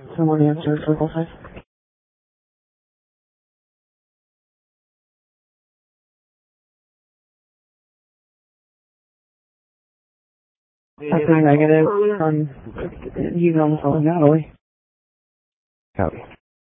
Someone answer circle size. That's a negative on, he's on the phone, Natalie.